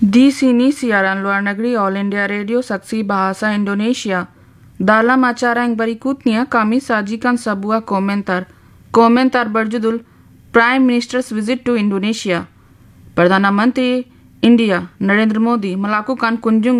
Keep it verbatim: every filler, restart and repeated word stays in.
Di sini siaran luar negeri All India Radio Saksi Bahasa Indonesia. Dalam acara yang berikutnya kami sajikan sebuah komentar. Komentar berjudul Prime Minister's Visit to Indonesia. Perdana Menteri India Narendra Modi melakukan kunjungan